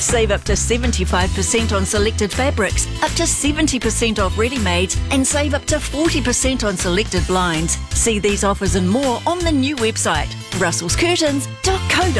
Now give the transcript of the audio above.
Save up to 75% on selected fabrics, up to 70% off ready-mades, and save up to 40% on selected blinds. See these offers and more on the new website, russellscurtains.co.nz.